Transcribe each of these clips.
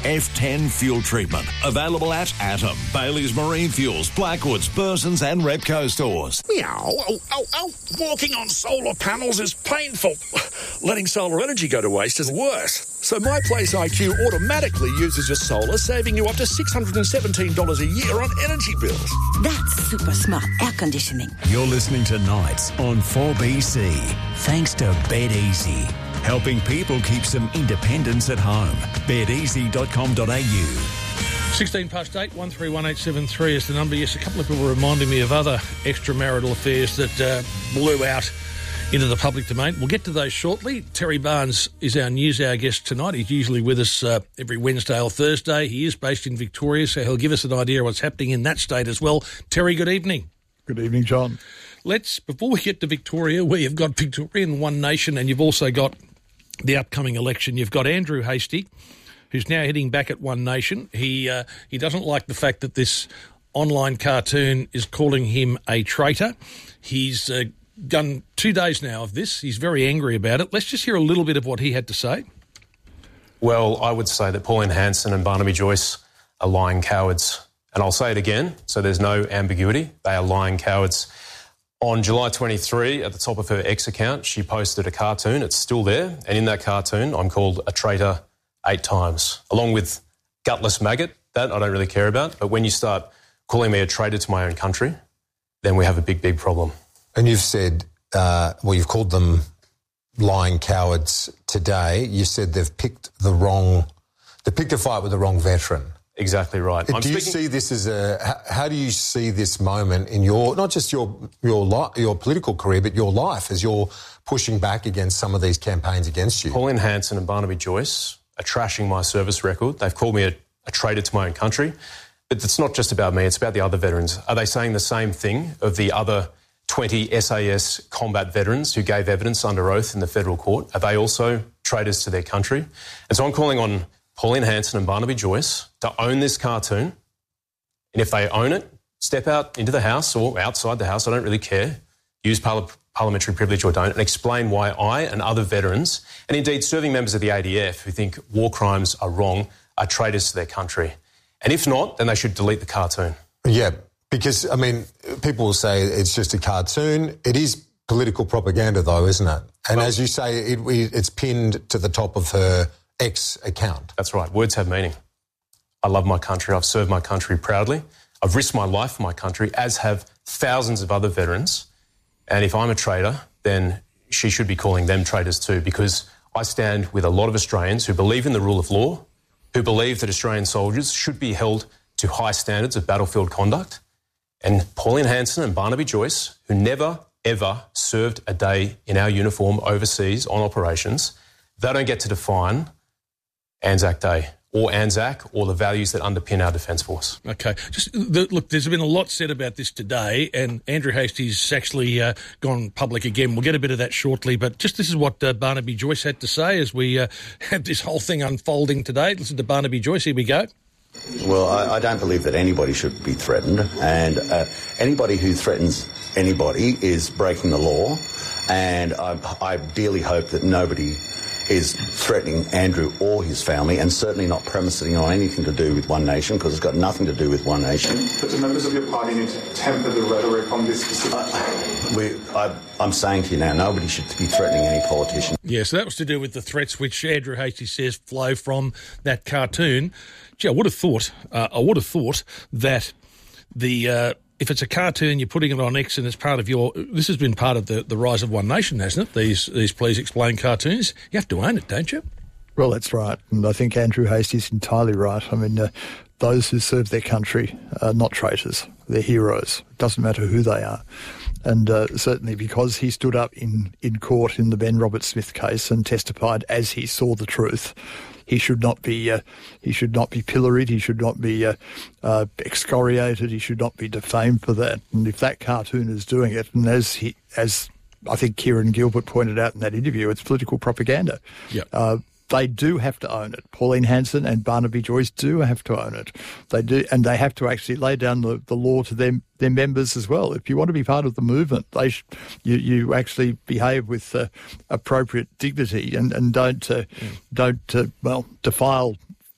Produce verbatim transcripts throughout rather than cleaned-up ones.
F ten fuel treatment. Available at Atom, Bailey's Marine Fuels, Blackwoods, Burson's and Repco stores. Meow. Oh, oh, oh. Walking on solar panels is painful. Letting solar energy go to waste is worse. So My Place I Q automatically uses your solar, saving you up to six hundred seventeen dollars a year on energy bills. That's super smart air conditioning. You're listening to Nights on four B C. Thanks to BetEasy. Helping people keep some independence at home. bet easy dot com dot a u. sixteen past eight, one three one eight seven three is the number. Yes, a couple of people were reminding me of other extramarital affairs that uh, blew out into the public domain. We'll get to those shortly. Terry Barnes is our news hour guest tonight. He's usually with us uh, every Wednesday or Thursday. He is based in Victoria, so he'll give us an idea of what's happening in that state as well. Terry, good evening. Good evening, John. Let's, before we get to Victoria, where you've got Victorian One Nation and you've also got the upcoming election, you've got Andrew Hastie, who's now heading back at One Nation. He uh, he doesn't like the fact that this online cartoon is calling him a traitor. He's uh, done two days now of this. He's very angry about it. Let's just hear a little bit of what he had to say. Well, I would say that Pauline Hanson and Barnaby Joyce are lying cowards. And I'll say it again, so there's no ambiguity. They are lying cowards. On July twenty-third, at the top of her X account, she posted a cartoon. It's still there. And in that cartoon, I'm called a traitor eight times, along with gutless maggot. That I don't really care about. But when you start calling me a traitor to my own country, then we have a big, big problem. And you've said, uh, well, you've called them lying cowards today. You said they've picked the wrong, they picked a fight with the wrong veteran. Exactly right. Do I'm you speaking- see this as a, how, how do you see this moment in your, not just your your li- your political career, but your life as you're pushing back against some of these campaigns against you? Pauline Hanson and Barnaby Joyce are trashing my service record. They've called me a, a traitor to my own country. But it's not just about me, it's about the other veterans. Are they saying the same thing of the other twenty S A S combat veterans who gave evidence under oath in the federal court? Are they also traitors to their country? And so I'm calling on Pauline Hanson and Barnaby Joyce to own this cartoon. And if they own it, step out into the House or outside the House, I don't really care, use parla- parliamentary privilege or don't, and explain why I and other veterans, and indeed serving members of the A D F who think war crimes are wrong, are traitors to their country. And if not, then they should delete the cartoon. Yeah, because, I mean, people will say it's just a cartoon. It is political propaganda, though, isn't it? And well, as you say, it, it's pinned to the top of her X account. That's right. Words have meaning. I love my country. I've served my country proudly. I've risked my life for my country, as have thousands of other veterans. And if I'm a traitor, then she should be calling them traitors too, because I stand with a lot of Australians who believe in the rule of law, who believe that Australian soldiers should be held to high standards of battlefield conduct. And Pauline Hanson and Barnaby Joyce, who never, ever served a day in our uniform overseas on operations, they don't get to define Anzac Day or Anzac or the values that underpin our Defence Force. Okay. Just the, look, there's been a lot said about this today, and Andrew Hastie's actually uh, gone public again. We'll get a bit of that shortly, but just this is what uh, Barnaby Joyce had to say as we uh, had this whole thing unfolding today. Listen to Barnaby Joyce. Here we go. Well, I, I don't believe that anybody should be threatened, and uh, anybody who threatens anybody is breaking the law, and I, I dearly hope that nobody is threatening Andrew or his family, and certainly not premising on anything to do with One Nation, because it's got nothing to do with One Nation. But do members of your party need to temper the rhetoric on this specific... Uh, we, I, I'm saying to you now, nobody should be threatening any politician. Yeah, so that was to do with the threats which Andrew Hastie says flow from that cartoon. Gee, I would have thought, uh, I would have thought that the... Uh, if it's a cartoon, you're putting it on X and it's part of your... This has been part of the, the rise of One Nation, hasn't it? These these Please Explain cartoons. You have to own it, don't you? Well, that's right. And I think Andrew Hastie's entirely right. I mean, uh, those who serve their country are not traitors. They're heroes. It doesn't matter who they are. And uh, certainly because he stood up in, in court in the Ben Roberts-Smith case and testified as he saw the truth, he should not be uh, he should not be pilloried. He should not be uh, uh, excoriated. He should not be defamed for that. And if that cartoon is doing it, and as he as I think Kieran Gilbert pointed out in that interview, it's political propaganda. Yeah. Uh, they do have to own it. Pauline Hanson and Barnaby Joyce do have to own it. They do, and they have to actually lay down the, the law to them, their members as well. If you want to be part of the movement, they sh- you, you actually behave with uh, appropriate dignity and, and don't uh, mm. don't uh, well defile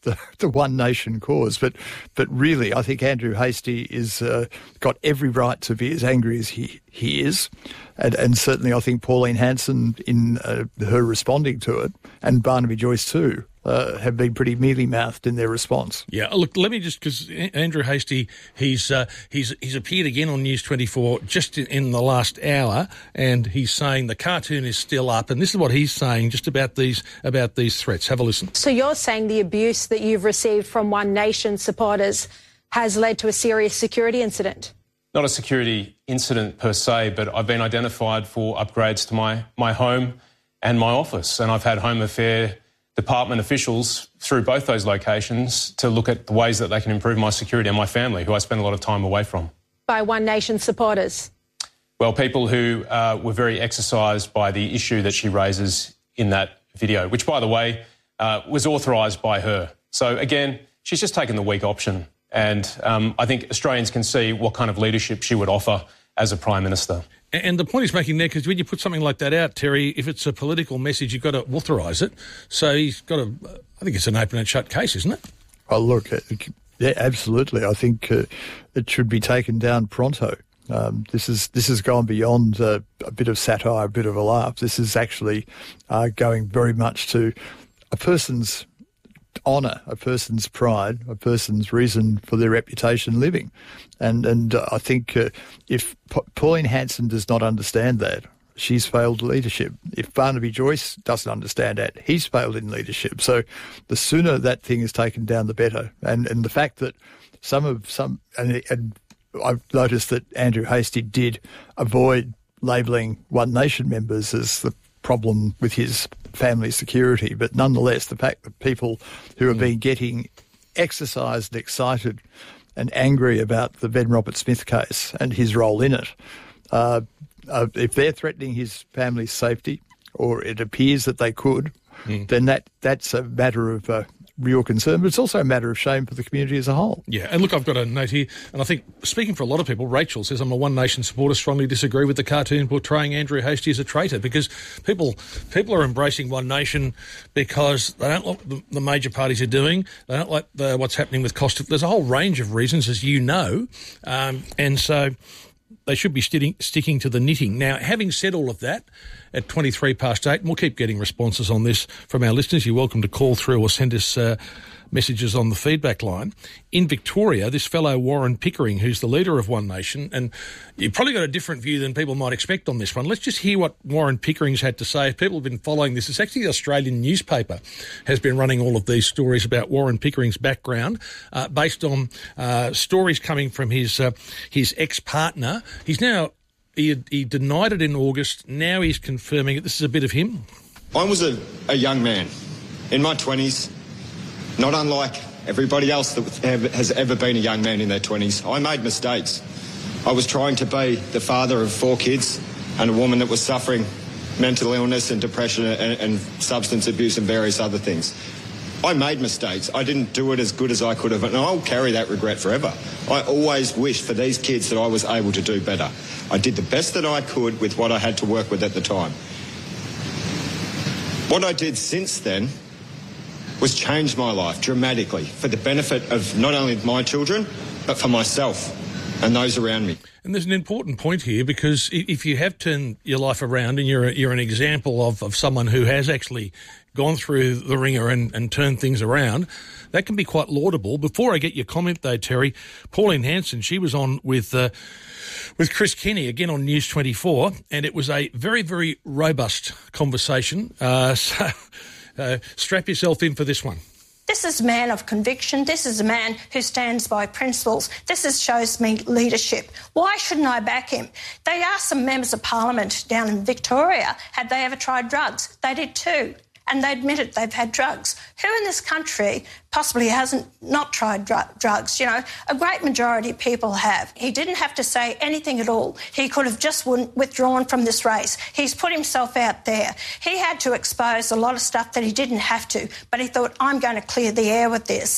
the, the One Nation cause. But but really, I think Andrew Hastie is uh, got every right to be as angry as he, he is. And, and certainly I think Pauline Hanson, in uh, her responding to it, and Barnaby Joyce too, uh, have been pretty mealy-mouthed in their response. Yeah, look, let me just, because Andrew Hastie, he's uh, he's he's appeared again on News twenty-four just in, in the last hour, and he's saying the cartoon is still up, and this is what he's saying just about these about these threats. Have a listen. So you're saying the abuse that you've received from One Nation supporters has led to a serious security incident? Not a security incident per se, but I've been identified for upgrades to my, my home and my office. And I've had Home Affairs Department officials through both those locations to look at the ways that they can improve my security and my family, who I spend a lot of time away from. By One Nation supporters? Well, people who uh, were very exercised by the issue that she raises in that video, which, by the way, uh, was authorised by her. So, again, she's just taken the weak option. And um, I think Australians can see what kind of leadership she would offer as a Prime Minister. And the point he's making there, because when you put something like that out, Terry, if it's a political message, you've got to authorise it. So he's got to, I think it's an open and shut case, isn't it? Oh, look, yeah, absolutely. I think uh, it should be taken down pronto. Um, this is this has gone beyond uh, a bit of satire, a bit of a laugh. This is actually uh, going very much to a person's honour, a person's pride, a person's reason for their reputation living. And and uh, I think uh, if P- Pauline Hanson does not understand that, she's failed leadership. If Barnaby Joyce doesn't understand that, he's failed in leadership. So the sooner that thing is taken down, the better. And and the fact that some of some and, and I've noticed that Andrew Hastie did avoid labelling One Nation members as the problem with his family security, but nonetheless, the fact that people who have been getting exercised and excited and angry about the Ben Roberts-Smith case and his role in it, uh, uh, if they're threatening his family's safety, or it appears that they could, mm. then that that's a matter of uh, real concern, but it's also a matter of shame for the community as a whole. Yeah, and look, I've got a note here, and I think, speaking for a lot of people, Rachel says, I'm a One Nation supporter, strongly disagree with the cartoon portraying Andrew Hastie as a traitor, because people people are embracing One Nation because they don't like the, the major parties are doing, they don't like the, what's happening with cost of... There's a whole range of reasons, as you know, um, and so they should be sticking, sticking to the knitting. Now, having said all of that, at twenty-three past eight, and we'll keep getting responses on this from our listeners. You're welcome to call through or send us uh, messages on the feedback line. In Victoria, this fellow Warren Pickering, who's the leader of One Nation, and you've probably got a different view than people might expect on this one. Let's just hear what Warren Pickering's had to say. If people have been following this, it's actually the Australian newspaper has been running all of these stories about Warren Pickering's background, uh, based on uh, stories coming from his uh, his ex-partner. He's now... He, had, he denied it in August. Now he's confirming it. This is a bit of him. I was a, a young man in my twenties, not unlike everybody else that has ever been a young man in their twenties. I made mistakes. I was trying to be the father of four kids and a woman that was suffering mental illness and depression and, and substance abuse and various other things. I made mistakes. I didn't do it as good as I could have, and I'll carry that regret forever. I always wish for these kids that I was able to do better. I did the best that I could with what I had to work with at the time. What I did since then was change my life dramatically for the benefit of not only my children, but for myself and those around me. And there's an important point here, because if you have turned your life around and you're, a, you're an example of, of someone who has actually gone through the ringer and, and turned things around, that can be quite laudable. Before I get your comment, though, Terry, Pauline Hanson, she was on with uh, with Chris Kenny, again on News twenty-four, and it was a very, very robust conversation. Uh, so uh, strap yourself in for this one. This is a man of conviction. This is a man who stands by principles. This is, shows me leadership. Why shouldn't I back him? They asked some members of parliament down in Victoria, had they ever tried drugs? They did too. And they admitted they've had drugs. Who in this country possibly hasn't not tried dr- drugs? You know, a great majority of people have. He didn't have to say anything at all. He could have just withdrawn from this race. He's put himself out there. He had to expose a lot of stuff that he didn't have to, but he thought, I'm going to clear the air with this.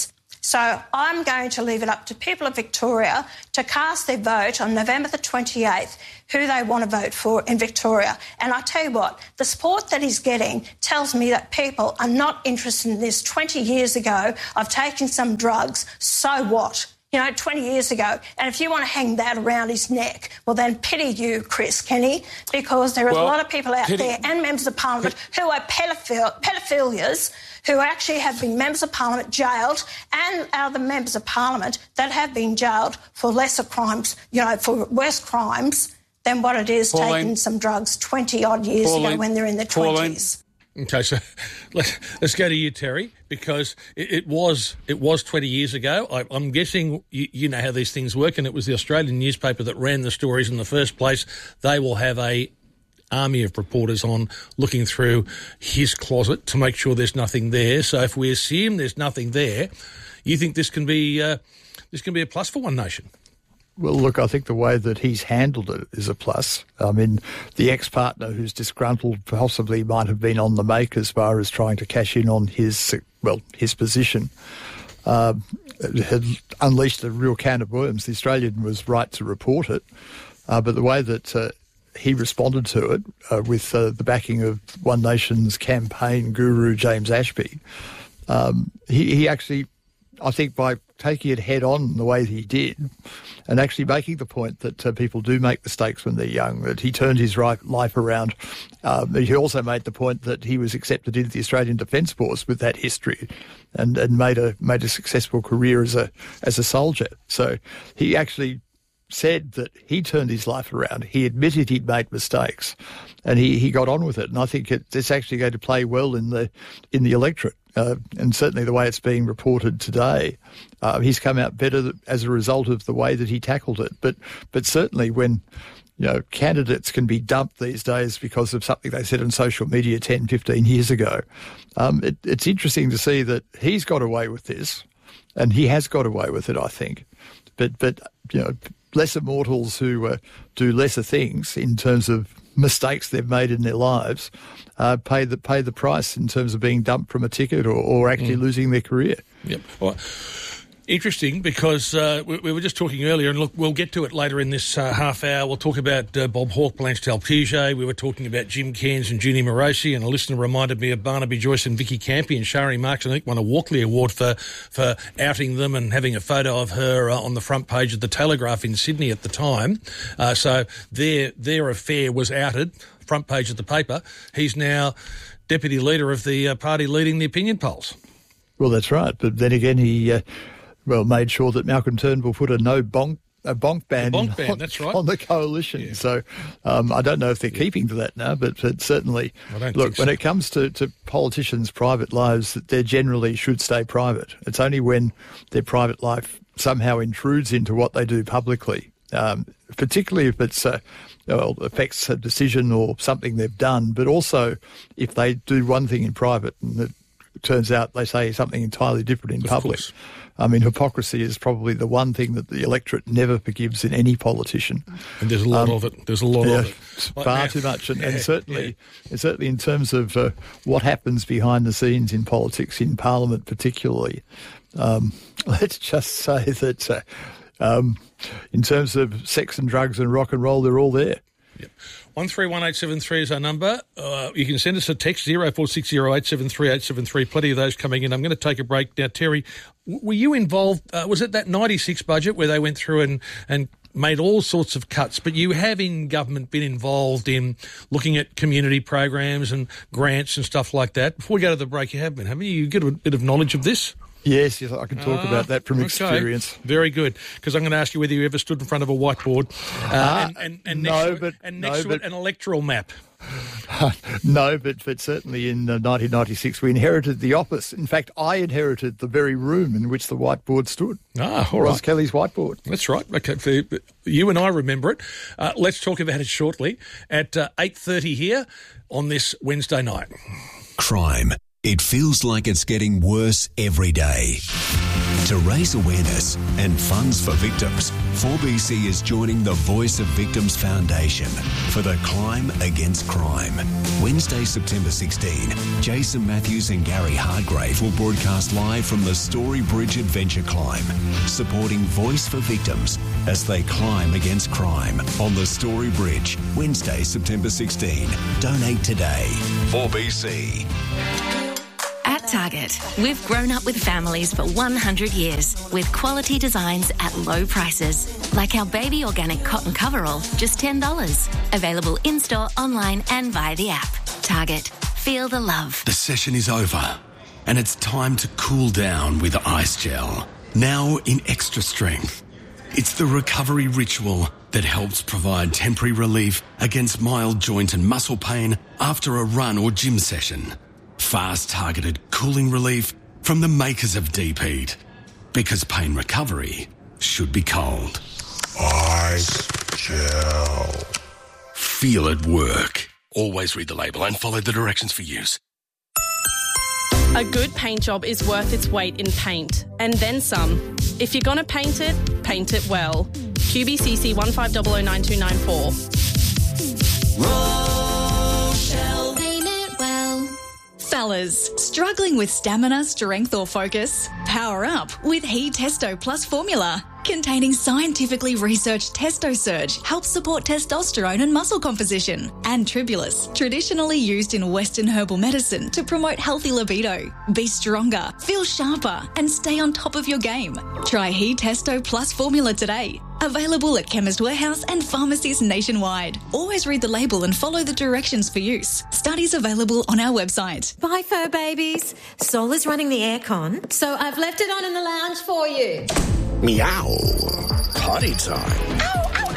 So I'm going to leave it up to people of Victoria to cast their vote on November the twenty-eighth, who they want to vote for in Victoria. And I tell you what, the support that he's getting tells me that people are not interested in this. twenty years ago, I've taken some drugs, so what? You know, twenty years ago. And if you want to hang that around his neck, well, then pity you, Chris Kenny, because there are well, a lot of people out pity- there and members of Parliament who are pedophil- pedophilias who actually have been members of Parliament jailed, and other members of Parliament that have been jailed for lesser crimes, you know, for worse crimes than what it is Pauline, taking some drugs twenty-odd years Pauline, ago when they're in their Pauline. twenties. Okay, so let's, let's go to you, Terry, because it, it was it was twenty years ago. I, I'm guessing you, you know how these things work, and it was the Australian newspaper that ran the stories in the first place. They will have a army of reporters on looking through his closet to make sure there's nothing there. So if we assume there's nothing there, you think this can be uh, this can be a plus for One Nation? Well, look, I think the way that he's handled it is a plus. I mean, the ex-partner who's disgruntled possibly might have been on the make as far as trying to cash in on his, well, his position. Uh, had unleashed a real can of worms. The Australian was right to report it, uh, but the way that uh, he responded to it uh, with uh, the backing of One Nation's campaign guru, James Ashby, um, he, he actually, I think by taking it head on the way he did and actually making the point that uh, people do make mistakes when they're young, that he turned his right life around. Um, he also made the point that he was accepted into the Australian Defence Force with that history and, and made a made a successful career as a as a soldier. So he actually said that he turned his life around. He admitted he'd made mistakes and he, he got on with it. And I think it, it's actually going to play well in the in the electorate. Uh, and certainly the way it's being reported today, uh, he's come out better as a result of the way that he tackled it. But but certainly when, you know, candidates can be dumped these days because of something they said on social media ten, fifteen years ago, um, it, it's interesting to see that he's got away with this, and he has got away with it, I think. But, but you know, lesser mortals who uh, do lesser things in terms of mistakes they've made in their lives uh, pay the pay the price in terms of being dumped from a ticket or, or actually mm. losing their career. Yep. Well, interesting because uh, we, we were just talking earlier, and look, we'll get to it later in this uh, half hour. We'll talk about uh, Bob Hawke, Blanche Talpige. We were talking about Jim Cairns and Junie Morosi, and a listener reminded me of Barnaby Joyce and Vicky Campy, and Shari Marks, I think, won a Walkley Award for, for outing them and having a photo of her uh, on the front page of the Telegraph in Sydney at the time. Uh, so their their affair was outed, front page of the paper. He's now deputy leader of the uh, party leading the opinion polls. Well, that's right. But then again, he... Uh, Well, made sure that Malcolm Turnbull put a no bonk a bonk ban, a bonk ban on, that's right. on the coalition. Yeah. So um, I don't know if they're yeah. keeping to that now, but, but certainly, look, when so. it comes to, to politicians' private lives, they generally should stay private. It's only when their private life somehow intrudes into what they do publicly, um, particularly if it's uh, well, affects a decision or something they've done, but also if they do one thing in private and it turns out they say something entirely different in of public. Course. I mean, hypocrisy is probably the one thing that the electorate never forgives in any politician. And there's a lot um, of it. There's a lot yeah, of it. Far like too much. And, yeah, and certainly, yeah. and certainly in terms of uh, what happens behind the scenes in politics, in Parliament particularly, um, let's just say that uh, um, in terms of sex and drugs and rock and roll, they're all there. Yep. one three one eight seven three is our number. Uh, you can send us a text, zero four six zero eight seven three eight seven three. Plenty of those coming in. I'm going to take a break now. Terry, w- were you involved, uh, was it that ninety-six budget where they went through and, and made all sorts of cuts, but you have in government been involved in looking at community programs and grants and stuff like that? Before we go to the break, you have been, haven't you? You get a bit of knowledge of this? Yes, yes, I can talk uh, about that from okay. experience. Very good, because I'm going to ask you whether you ever stood in front of a whiteboard uh, uh, and, and, and next, no, to, but, it, and next no, to but, it an electoral map. no, but, but certainly in uh, nineteen ninety-six we inherited the office. In fact, I inherited the very room in which the whiteboard stood. Ah, all Ross right. Kelly's whiteboard. That's right. Okay, you and I remember it. Uh, let's talk about it shortly at uh, eight thirty here on this Wednesday night. Crime. It feels like it's getting worse every day. To raise awareness and funds for victims, four B C is joining the Voice of Victims Foundation for the Climb Against Crime. Wednesday, September sixteenth, Jason Matthews and Gary Hargrave will broadcast live from the Story Bridge Adventure Climb, supporting Voice for Victims as they climb against crime on the Story Bridge, Wednesday, September sixteenth. Donate today. four B C. At Target, we've grown up with families for one hundred years with quality designs at low prices. Like our baby organic cotton coverall, just ten dollars. Available in-store, online and via the app. Target. Feel the love. The session is over and it's time to cool down with Ice Gel. Now in extra strength. It's the recovery ritual that helps provide temporary relief against mild joint and muscle pain after a run or gym session. Fast targeted cooling relief from the makers of Deep Heat. Because pain recovery should be cold. Ice Gel. Feel it work. Always read the label and follow the directions for use. A good paint job is worth its weight in paint, and then some. If you're gonna paint it, paint it well. Q B C C one five zero zero nine two nine four. Rochelle. Paint it well. Fellas, struggling with stamina, strength or focus? Power up with He Testo Plus formula. Containing scientifically researched Testo Surge helps support testosterone and muscle composition. And Tribulus, traditionally used in Western herbal medicine to promote healthy libido. Be stronger, feel sharper, and stay on top of your game. Try He Testo Plus formula today. Available at Chemist Warehouse and pharmacies nationwide. Always read the label and follow the directions for use. Studies available on our website. Bye, fur babies. Sol is running the aircon, so I've left it on in the lounge for you. Meow. Potty time. Ow, ow,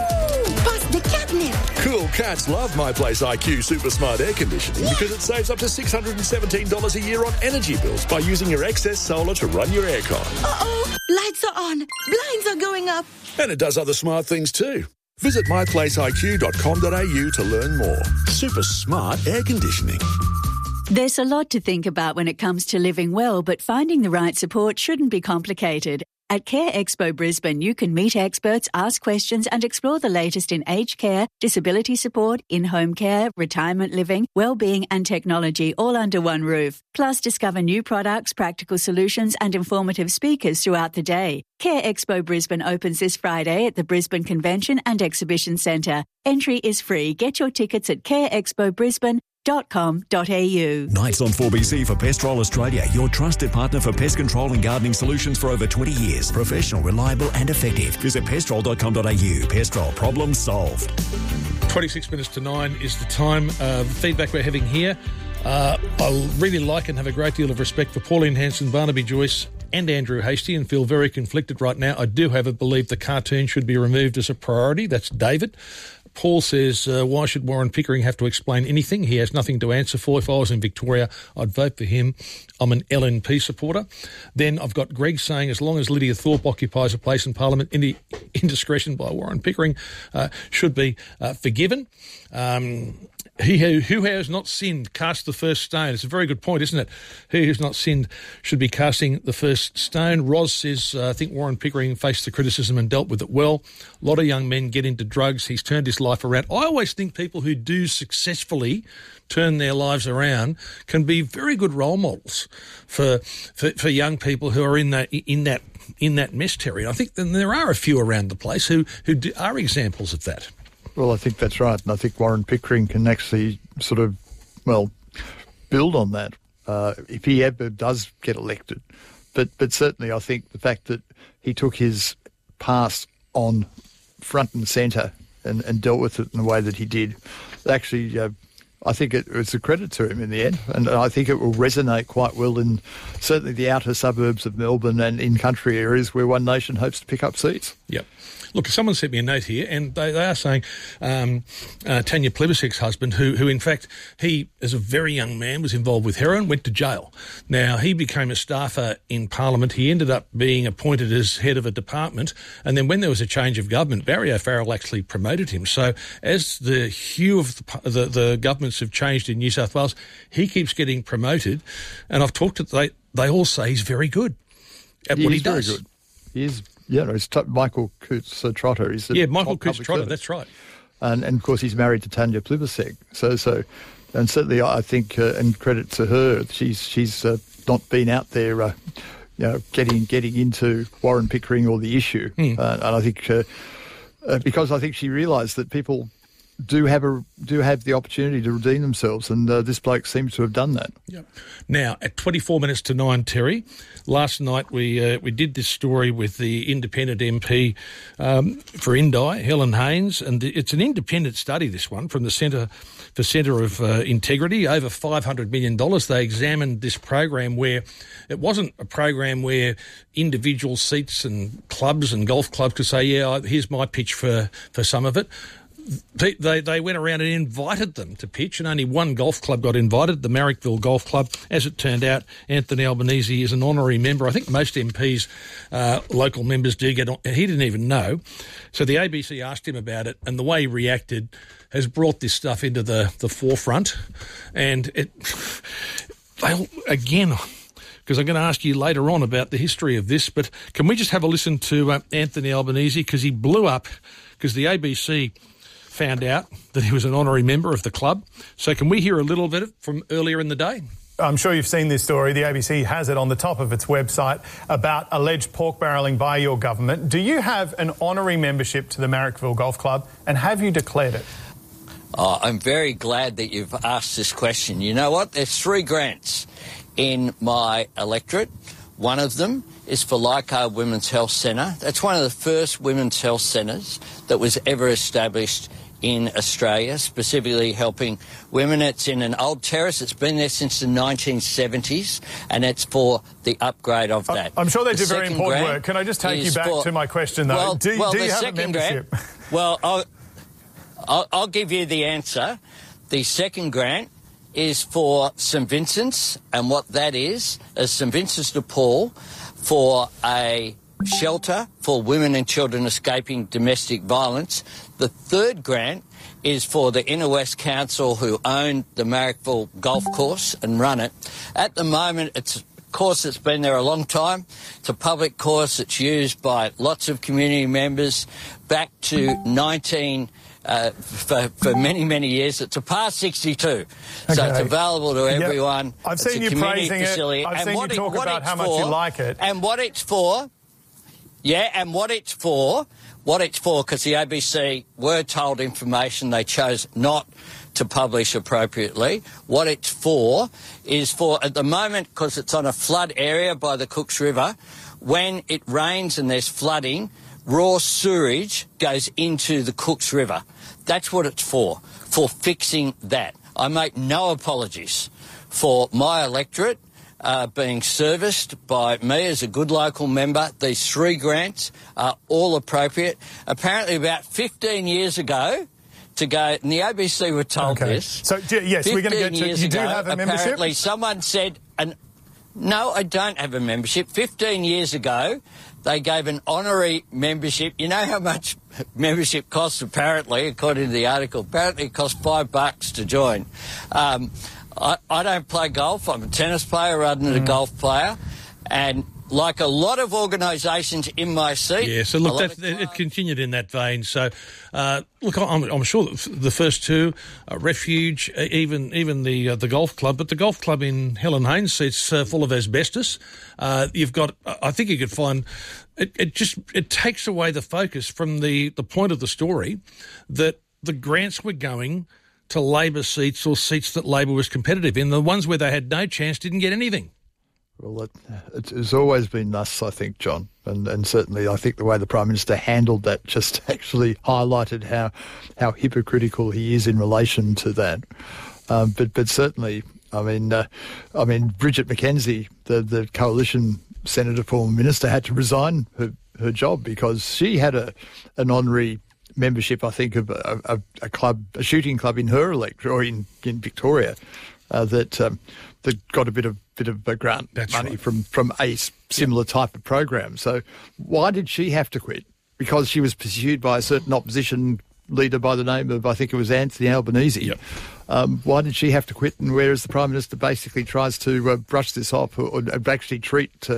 ow! Bust the catnip. Cool cats love My Place I Q Super Smart Air Conditioning yeah. because it saves up to six hundred seventeen dollars a year on energy bills by using your excess solar to run your aircon. Uh-oh, lights are on, blinds are going up. And it does other smart things too. Visit my place I Q dot com dot a u to learn more. Super smart air conditioning. There's a lot to think about when it comes to living well, but finding the right support shouldn't be complicated. At Care Expo Brisbane, you can meet experts, ask questions and explore the latest in aged care, disability support, in-home care, retirement living, well-being and technology all under one roof. Plus, discover new products, practical solutions and informative speakers throughout the day. Care Expo Brisbane opens this Friday at the Brisbane Convention and Exhibition Centre. Entry is free. Get your tickets at care expo brisbane dot com dot a u. Nights on four B C for Pestrol Australia, your trusted partner for pest control and gardening solutions for over twenty years. Professional, reliable and effective. Visit pestrol dot com dot a u. Pestrol, problem solved. twenty-six minutes to nine is the time. Uh, the feedback we're having here. Uh, I really like and have a great deal of respect for Pauline Hanson, Barnaby Joyce and Andrew Hastie and feel very conflicted right now. I do, however, believe the cartoon should be removed as a priority. That's David. Paul says, uh, why should Warren Pickering have to explain anything? He has nothing to answer for. If I was in Victoria, I'd vote for him. I'm an L N P supporter. Then I've got Greg saying, as long as Lydia Thorpe occupies a place in Parliament, any indiscretion by Warren Pickering uh, should be uh, forgiven. Um, he who, who has not sinned cast the first stone. It's a very good point, isn't it? He who's not sinned should be casting the first stone. Roz says, uh, I think Warren Pickering faced the criticism and dealt with it well. A lot of young men get into drugs. He's turned his life around. I always think people who do successfully turn their lives around can be very good role models for for, for young people who are in that in that in that mess, Terry. I think then there are a few around the place who who do, are examples of that. Well, I think that's right, and I think Warren Pickering can actually sort of, well, build on that uh, if he ever does get elected. But but certainly I think the fact that he took his past on front and centre and, and dealt with it in the way that he did, actually, uh, I think it, it's a credit to him in the end, and I think it will resonate quite well in certainly the outer suburbs of Melbourne and in country areas where One Nation hopes to pick up seats. Yep. Look, someone sent me a note here, and they, they are saying um, uh, Tanya Plibersek's husband, who, who in fact, he, as a very young man, was involved with heroin, went to jail. Now, he became a staffer in Parliament. He ended up being appointed as head of a department, and then when there was a change of government, Barry O'Farrell actually promoted him. So as the hue of the, the, the governments have changed in New South Wales, he keeps getting promoted, and I've talked to they, they all say he's very good. at he what he is very does. good. He is, yeah, no, it's t- Michael Coates uh, Trotter. He's yeah, Michael Coates Trotter, that's right. And, and, of course, he's married to Tanya Plibersek. So, so, and certainly I think, uh, and credit to her, she's she's uh, not been out there, uh, you know, getting getting into Warren Pickering or the issue. Mm. Uh, and I think, uh, uh, because I think she realised that people do have a do have the opportunity to redeem themselves, and uh, this bloke seems to have done that. Yep. Now, at twenty-four minutes to nine, Terry, last night we uh, we did this story with the independent M P um, for Indi, Helen Haines, and it's an independent study, this one, from the Centre for Centre of uh, Integrity, over five hundred million dollars. They examined this program where it wasn't a program where individual seats and clubs and golf clubs could say, yeah, here's my pitch for, for some of it. They, they they went around and invited them to pitch, and only one golf club got invited, the Marrickville Golf Club. As it turned out, Anthony Albanese is an honorary member. I think most M Ps, uh, local members, do get on. He didn't even know. So the A B C asked him about it, and the way he reacted has brought this stuff into the, the forefront. And it, they'll, again, because I'm going to ask you later on about the history of this, but can we just have a listen to uh, Anthony Albanese, because he blew up, because the A B C found out that he was an honorary member of the club. So can we hear a little bit from earlier in the day? I'm sure you've seen this story. The A B C has it on the top of its website about alleged pork barrelling by your government. Do you have an honorary membership to the Marrickville Golf Club, and have you declared it? Oh, I'm very glad that you've asked this question. You know what? There's three grants in my electorate. One of them is for Leichhardt Women's Health Centre. That's one of the first women's health centres that was ever established in Australia, specifically helping women. It's in an old terrace. It's been there since the nineteen seventies, and it's for the upgrade of that. I'm sure they do the very important work. Can I just take you back for, to my question, though? Well, do well, do you the have second a membership? Grant, well, I'll, I'll, I'll give you the answer. The second grant is for St Vincent's, and what that is, is St Vincent's de Paul for a shelter for women and children escaping domestic violence. The third grant is for the Inner West Council, who own the Marrickville Golf Course and run it. At the moment, it's a course that's been there a long time. It's a public course. It's used by lots of community members back to nineteen... Uh, for, for many, many years. It's a par sixty-two. Okay. So it's available to everyone. Yep. I've it's seen you praising facility. it. I've and seen what you talk it, about how much for, you like it. And what it's for, yeah, and what it's for, what it's for, because the A B C were told information they chose not to publish appropriately. What it's for is for, at the moment, because it's on a flood area by the Cooks River, when it rains and there's flooding, raw sewage goes into the Cooks River. That's what it's for, for fixing that. I make no apologies for my electorate uh, being serviced by me as a good local member. These three grants are all appropriate. Apparently about fifteen years ago, to go, and the A B C were told okay. this. So, yes, we're going to get to, you ago, do have a membership? Apparently someone said, and no, I don't have a membership. fifteen years ago, they gave an honorary membership. You know how much membership costs, apparently, according to the article? Apparently it costs five bucks to join. Um, I, I don't play golf. I'm a tennis player rather than mm. a golf player. And like a lot of organisations in my seat... Yeah, so look, that, it continued in that vein. So, uh, look, I'm, I'm sure that the first two, uh, Refuge, uh, even even the uh, the golf club, but the golf club in Helen Haines seat's uh, full of asbestos. Uh, you've got, I think you could find... It, it just it takes away the focus from the, the point of the story that the grants were going to Labor seats or seats that Labor was competitive in. The ones where they had no chance didn't get anything. Well, it, it, it's always been thus, I think, John, and, and certainly I think the way the Prime Minister handled that just actually highlighted how how hypocritical he is in relation to that. Um, but but certainly, I mean, uh, I mean, Bridget McKenzie, the the coalition Senator, former minister, had to resign her, her job because she had a an honorary membership, I think, of a, a, a club, a shooting club in her electorate, or in, in Victoria, uh, that um, that got a bit of bit of a grant That's money right. from from a similar yep. type of program. So why did she have to quit? Because she was pursued by a certain opposition leader by the name of, I think it was Anthony Albanese. Yep. Um, why did she have to quit? And whereas the Prime Minister basically tries to uh, brush this off or, or actually treat uh,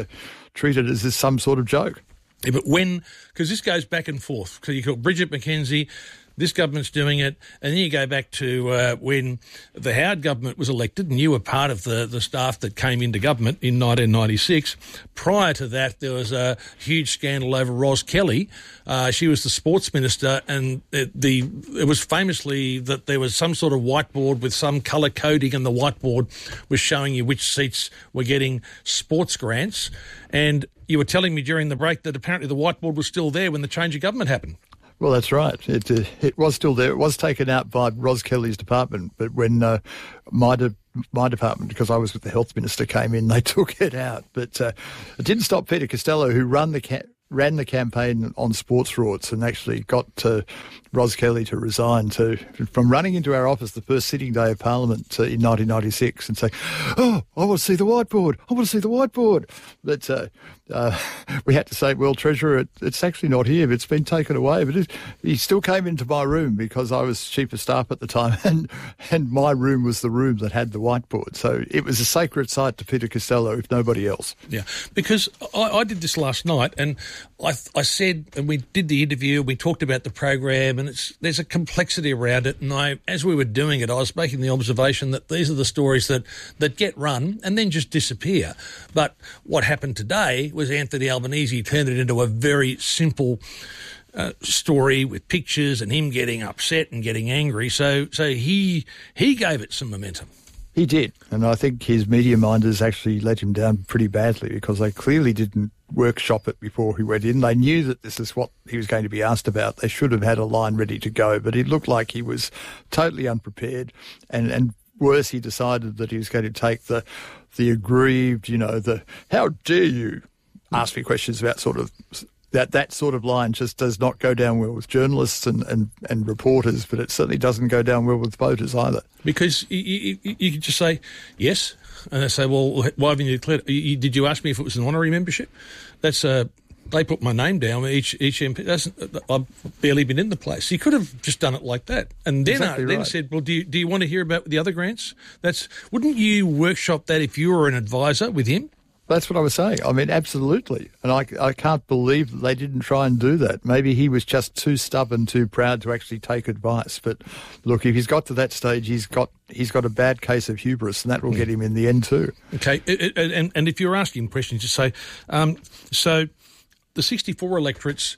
treated as this some sort of joke. Yeah, but when, because this goes back and forth. So you got Bridget McKenzie, this government's doing it, and then you go back to uh, when the Howard government was elected, and you were part of the, the staff that came into government in nineteen ninety-six. Prior to that, there was a huge scandal over Ros Kelly. Uh, she was the sports minister, and it, the it was famously that there was some sort of whiteboard with some colour coding, and the whiteboard was showing you which seats were getting sports grants. And you were telling me during the break that apparently the whiteboard was still there when the change of government happened. Well, that's right. It uh, it was still there. It was taken out by Ros Kelly's department, but when uh, my de- my department, because I was with the health minister, came in, they took it out. But uh, it didn't stop Peter Costello, who run the ca- ran the campaign on sports frauds and actually got uh, Ros Kelly to resign to from running into our office the first sitting day of Parliament uh, in nineteen ninety-six and say, "Oh, I want to see the whiteboard. I want to see the whiteboard." But uh, uh, we had to say, "Well, Treasurer, it, it's actually not here. It's been taken away." But it, he still came into my room because I was chief of staff at the time, and and my room was the room that had the whiteboard. So it was a sacred site to Peter Costello, if nobody else. Yeah, because I, I did this last night, and I, I said, and we did the interview, we talked about the program, and it's there's a complexity around it. And I, as we were doing it, I was making the observation that these are the stories that, that get run and then just disappear. But what happened today was Anthony Albanese turned it into a very simple uh, story with pictures and him getting upset and getting angry. So, so he he gave it some momentum. He did, and I think his media minders actually let him down pretty badly because they clearly didn't workshop it before he went in. They knew that this is what he was going to be asked about. They should have had a line ready to go, but it looked like he was totally unprepared, and, and worse, he decided that he was going to take the the aggrieved, you know, the how dare you ask me questions about sort of... That that sort of line just does not go down well with journalists and, and, and reporters, but it certainly doesn't go down well with voters either. Because you, you, you could just say, yes, and they say, well, why haven't you declared it? Did you ask me if it was an honorary membership? That's uh, they put my name down, each each M P. That's, I've barely been in the place. You could have just done it like that. And then, exactly uh, then right. said, well, do you, do you want to hear about the other grants? That's Wouldn't you workshop that if you were an advisor with him? That's what I was saying. I mean, absolutely. And I, I can't believe that they didn't try and do that. Maybe he was just too stubborn, too proud to actually take advice. But look, if he's got to that stage, he's got he's got a bad case of hubris, and that will get him in the end too. Okay. And, and if you're asking questions, just say, um, so the sixty-four electorates,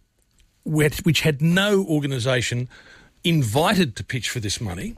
which had no organisation invited to pitch for this money,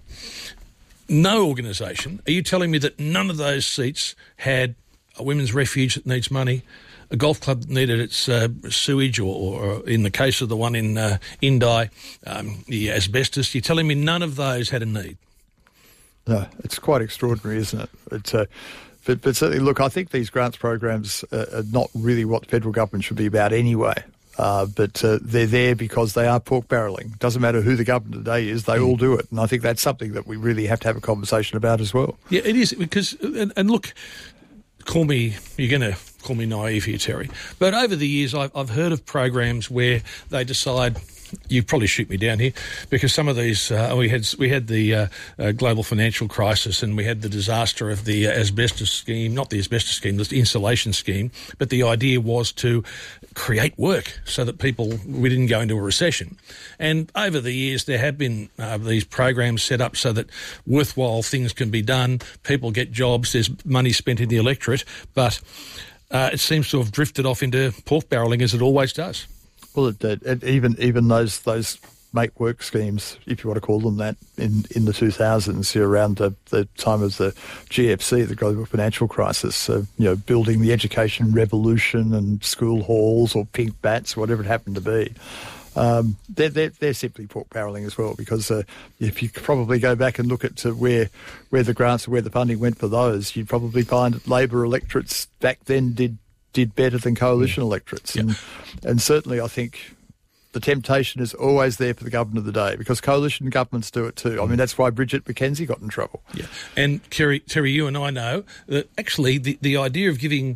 no organisation, are you telling me that none of those seats had a women's refuge that needs money, a golf club that needed its uh, sewage, or, or in the case of the one in uh, Indi, um, the asbestos? You're telling me none of those had a need? No, it's quite extraordinary, isn't it? It's, uh, but, but certainly, look, I think these grants programs uh, are not really what the federal government should be about anyway. Uh, but uh, they're there because they are pork barrelling. Doesn't matter who the government today is, they mm. all do it. And I think that's something that we really have to have a conversation about as well. Yeah, it is, because, and, and look, call me, you're going to call me naive here, Terry, but over the years I've, I've heard of programs where they decide, you probably shoot me down here, because some of these, uh, we had we had the uh, uh, global financial crisis, and we had the disaster of the uh, asbestos scheme, not the asbestos scheme, the insulation scheme, but the idea was to create work so that people, we didn't go into a recession. And over the years there have been uh, these programs set up so that worthwhile things can be done, people get jobs, there's money spent in the electorate, but uh, it seems to have drifted off into pork barrelling, as it always does. Well, it, it, it, even even those those make work schemes, if you want to call them that, in, in the two thousands, around the, the time of the G F C, the global financial crisis, uh, you know, building the education revolution and school halls or pink bats, whatever it happened to be. Um, they're, they're, they're simply pork barrelling as well, because uh, if you probably go back and look at uh, where where the grants or where the funding went for those, you'd probably find that Labor electorates back then did did better than coalition mm. electorates. And, yeah. and certainly I think the temptation is always there for the government of the day, because coalition governments do it too. I mean, that's why Bridget McKenzie got in trouble. Yeah. And Terry, Terry, you and I know that actually the, the idea of giving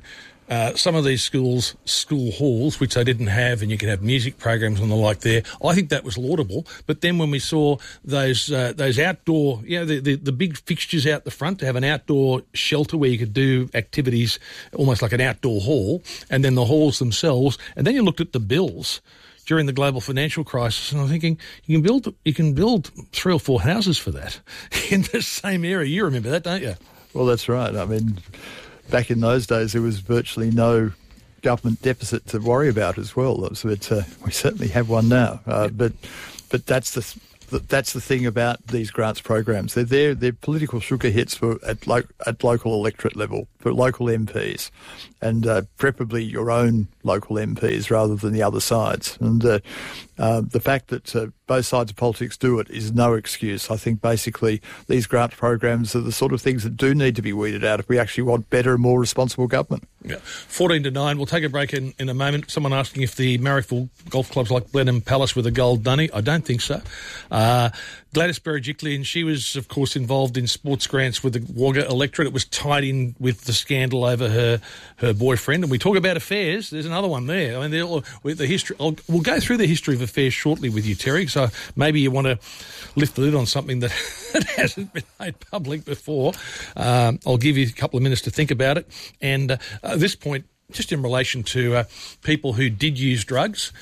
uh, some of these schools, school halls, which they didn't have, and you could have music programs and the like there. I think that was laudable. But then when we saw those uh, those outdoor, you know, the, the, the big fixtures out the front to have an outdoor shelter where you could do activities almost like an outdoor hall, and then the halls themselves, and then you looked at the bills during the global financial crisis, and I'm thinking you can build you can build three or four houses for that in the same area. You remember that, don't you? Well, that's right. I mean, back in those days, there was virtually no government deficit to worry about as well. But uh, we certainly have one now. Uh, but but that's the that's the thing about these grants programs. They're there. They're political sugar hits for at lo- at local electorate level for local M Ps, and uh, preferably your own local M Ps rather than the other sides. And uh, uh, the fact that uh, both sides of politics do it is no excuse. I think basically these grant programs are the sort of things that do need to be weeded out if we actually want better and more responsible government. Yeah. fourteen to nine. We'll take a break in, in a moment. Someone asking if the Marrickville golf clubs like Blenheim Palace with a gold dunny. I don't think so. Uh, Gladys Berejiklian, she was, of course, involved in sports grants with the Wagga electorate. It was tied in with the scandal over her her boyfriend. And we talk about affairs. There's another one there. I mean, they're all, with the history. I'll, we'll go through the history of affairs shortly with you, Terry. So maybe you want to lift the lid on something that, that hasn't been made public before. Um, I'll give you a couple of minutes to think about it. And uh, at this point, just in relation to uh, people who did use drugs.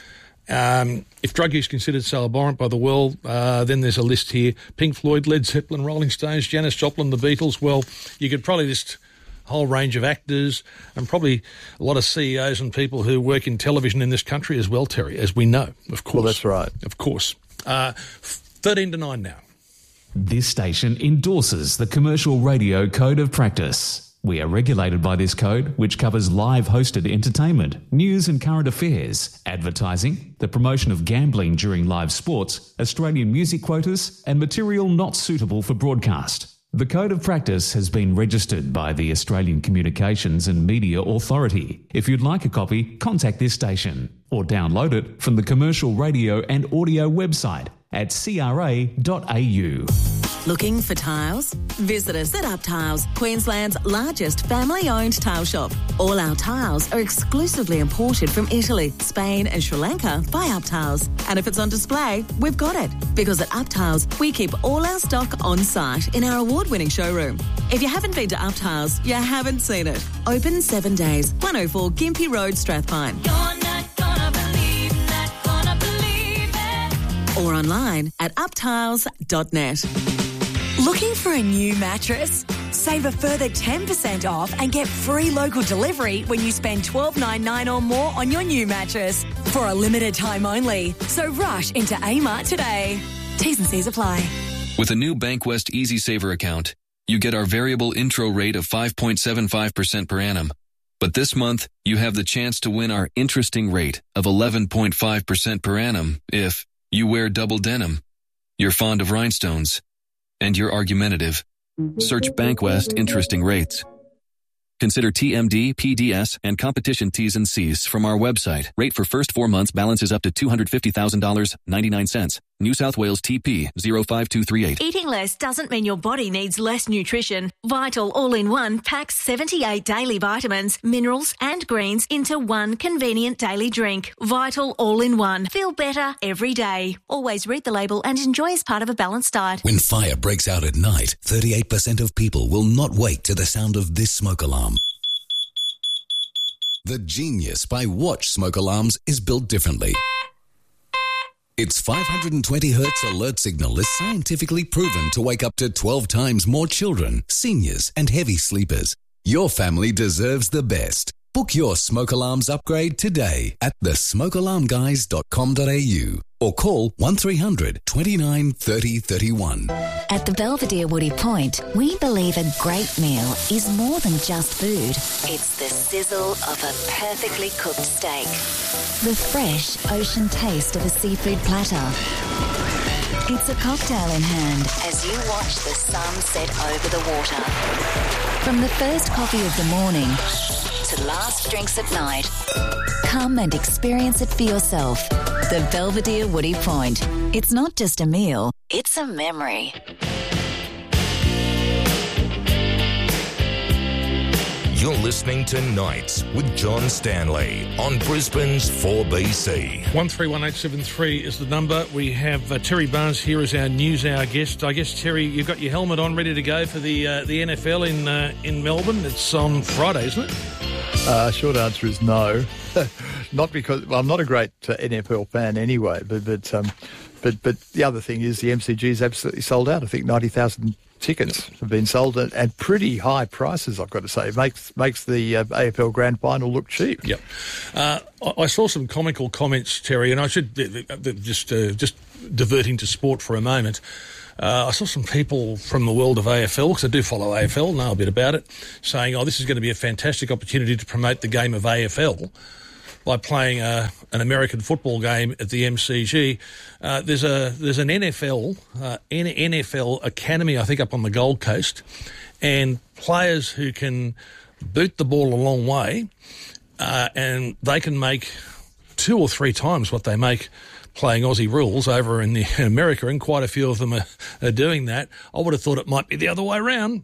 Um, if drug use considered so abhorrent by the world, uh, then there's a list here. Pink Floyd, Led Zeppelin, Rolling Stones, Janis Joplin, the Beatles. Well, you could probably list a whole range of actors and probably a lot of C E Os and people who work in television in this country as well, Terry, as we know, of course. Well, that's right. Of course. Uh, thirteen to nine now. This station endorses the Commercial Radio Code of Practice. We are regulated by this code, which covers live hosted entertainment, news and current affairs, advertising, the promotion of gambling during live sports, Australian music quotas, and material not suitable for broadcast. The Code of Practice has been registered by the Australian Communications and Media Authority. If you'd like a copy, contact this station or download it from the Commercial Radio and Audio website at c r a dot a u. Looking for tiles? Visit us at Up Tiles, Queensland's largest family-owned tile shop. All our tiles are exclusively imported from Italy, Spain and Sri Lanka by Up Tiles. And if it's on display, we've got it. Because at Up Tiles, we keep all our stock on site in our award-winning showroom. If you haven't been to Up Tiles, you haven't seen it. Open seven days, one oh four Gympie Road, Strathpine. You're not gonna believe, not gonna believe it. Or online at up tiles dot net. Looking for a new mattress? Save a further ten percent off and get free local delivery when you spend twelve dollars ninety-nine or more on your new mattress. For a limited time only. So rush into Amart today. T's and C's apply. With a new Bankwest Easy Saver account, you get our variable intro rate of five point seven five percent per annum. But this month, you have the chance to win our interesting rate of eleven point five percent per annum if you wear double denim, you're fond of rhinestones, and you're argumentative. Search Bankwest Interesting Rates. Consider T M D, P D S, and competition T's and C's from our website. Rate for first four months balances up to two hundred fifty thousand dollars and ninety-nine cents. New South Wales T P zero five two three eight. Eating less doesn't mean your body needs less nutrition. Vital All-in-One packs seventy-eight daily vitamins, minerals and greens into one convenient daily drink. Vital All-in-One. Feel better every day. Always read the label and enjoy as part of a balanced diet. When fire breaks out at night, thirty-eight percent of people will not wake to the sound of this smoke alarm. The Genius by Watch smoke alarms is built differently. Its five hundred twenty hertz alert signal is scientifically proven to wake up to twelve times more children, seniors, and heavy sleepers. Your family deserves the best. Book your smoke alarms upgrade today at the smoke alarm guys dot com dot a u or call one three hundred, twenty-nine, thirty, thirty-one. At the Belvedere Woody Point, we believe a great meal is more than just food. It's the sizzle of a perfectly cooked steak, the fresh ocean taste of a seafood platter. It's a cocktail in hand as you watch the sun set over the water. From the first coffee of the morning to last drinks at night, come and experience it for yourself. The Belvedere Woody Point. It's not just a meal, it's a memory. You're listening to Nights with John Stanley on Brisbane's four B C. one three one eight seven three is the number. We have uh, Terry Barnes here as our news hour guest. I guess, Terry, you've got your helmet on ready to go for the uh, the N F L in uh, in Melbourne. It's on Friday, isn't it? Uh, short answer is no. Not because well, I'm not a great uh, N F L fan anyway, but but um, but but the other thing is the M C G is absolutely sold out. I think ninety thousand tickets have been sold at, at pretty high prices, I've got to say. It makes makes the uh, A F L Grand Final look cheap. Yep. Uh, I, I saw some comical comments, Terry, and I should uh, just uh, just diverting to sport for a moment. Uh, I saw some people from the world of A F L, because I do follow A F L, know a bit about it, saying, oh, this is going to be a fantastic opportunity to promote the game of A F L by playing uh, an American football game at the M C G. Uh, there's a there's an N F L uh, N F L academy, I think, up on the Gold Coast, and players who can boot the ball a long way, uh, and they can make two or three times what they make playing Aussie rules over in, the, in America, and quite a few of them are, are doing that. I would have thought it might be the other way around.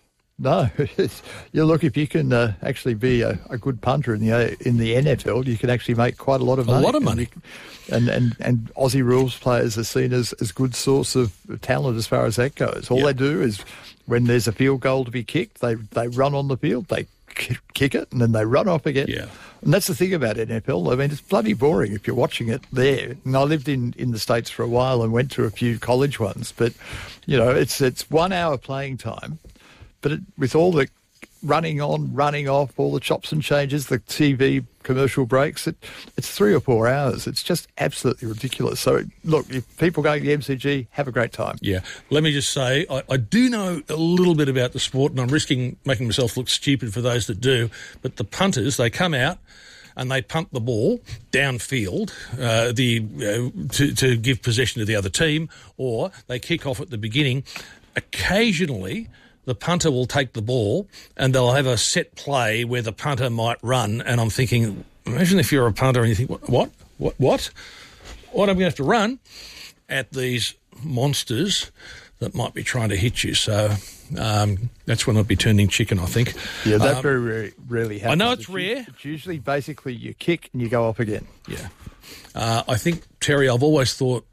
No, you look, if you can uh, actually be a, a good punter in the in the N F L, you can actually make quite a lot of money. A lot of money. And and, and Aussie rules players are seen as as good source of talent as far as that goes. All yep. they do is, when there's a field goal to be kicked, they, they run on the field, they kick it, and then they run off again. Yeah. And that's the thing about N F L. I mean, it's bloody boring if you're watching it there. And I lived in, in the States for a while and went to a few college ones. But, you know, it's it's one hour playing time. But it, with all the running on, running off, all the chops and changes, the T V commercial breaks, it, it's three or four hours. It's just absolutely ridiculous. So, look, if people going to the M C G, have a great time. Yeah. Let me just say, I, I do know a little bit about the sport, and I'm risking making myself look stupid for those that do, but the punters, they come out and they punt the ball downfield uh, the uh, to, to give possession to the other team, or they kick off at the beginning. Occasionally, the punter will take the ball and they'll have a set play where the punter might run, and I'm thinking, imagine if you're a punter and you think, what, what, what, what? What, I'm going to have to run at these monsters that might be trying to hit you. So um, that's when I'd be turning chicken, I think. Yeah, that um, very rarely, rarely happens. I know it's, it's rare. It's usually basically you kick and you go off again. Yeah. Uh, I think, Terry, I've always thought,